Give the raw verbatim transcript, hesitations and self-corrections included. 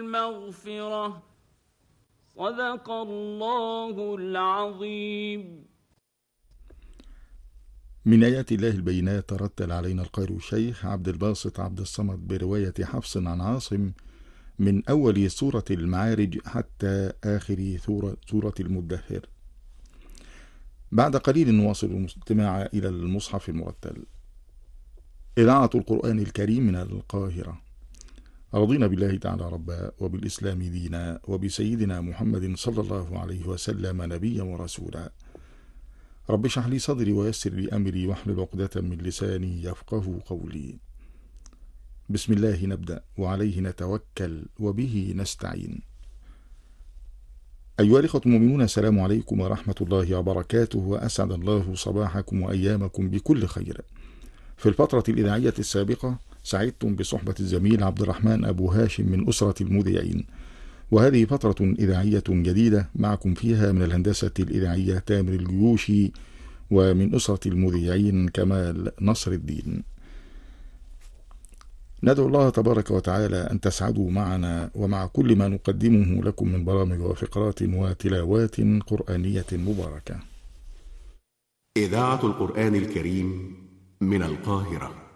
المغفرة. صدق الله العظيم. من آيات الله البينات ترتل علينا القارئ الشيخ عبد الباسط عبد الصمد برواية حفص عن عاصم من أول سورة المعارج حتى آخر سورة المدثر. بعد قليل نواصل الاستماع إلى المصحف المرتل. إذاعة القرآن الكريم من القاهرة. رضينا بالله تعالى ربا وبالإسلام دينا وبسيدنا محمد صلى الله عليه وسلم نبيا ورسولا. رب اشرح لي صدري ويسر لي أمري واحلل عقدة من لساني يفقه قولي. بسم الله نبدأ وعليه نتوكل وبه نستعين. أيها الإخوة المؤمنون، السلام عليكم ورحمة الله وبركاته، وأسعد الله صباحكم وأيامكم بكل خير. في الفترة الإذاعية السابقة سعدتم بصحبة الزميل عبد الرحمن أبو هاشم من أسرة المذيعين، وهذه فترة إذاعية جديدة معكم فيها من الهندسة الإذاعية تامر الجيوشي، ومن أسرة المذيعين كمال نصر الدين. ندعو الله تبارك وتعالى أن تسعدوا معنا ومع كل ما نقدمه لكم من برامج وفقرات وتلاوات قرآنية مباركة. إذاعة القرآن الكريم من القاهرة.